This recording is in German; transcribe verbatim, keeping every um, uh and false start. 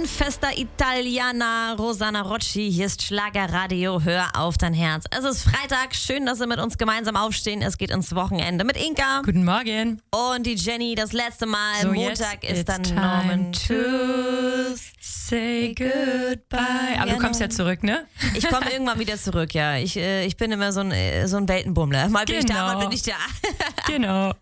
San Festa Italiana, Rosanna Rocci, hier ist Schlagerradio, hör auf dein Herz. Es ist Freitag, schön, dass wir mit uns gemeinsam aufstehen. Es geht ins Wochenende mit Inka. Guten Morgen. Und die Jenny, das letzte Mal. So, Montag ist dann time Norman to say goodbye. Aber Genau. du kommst ja zurück, ne? Ich komme irgendwann wieder zurück, ja. Ich, äh, ich bin immer so ein, äh, so ein Weltenbummler. Mal bin ich da, Genau. mal bin ich da. Genau.